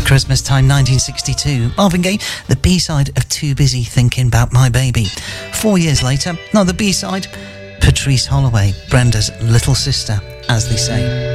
Christmas time 1962. Marvin Gaye, the B-side of Too Busy Thinking About My Baby. 4 years later, another B-side, Patrice Holloway, Brenda's little sister, as they say.